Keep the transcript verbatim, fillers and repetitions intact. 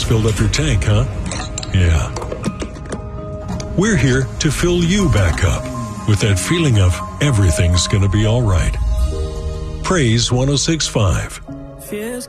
filled up your tank, huh? Yeah. We're here to fill you back up with that feeling of everything's gonna be all right. Praise one oh six point five.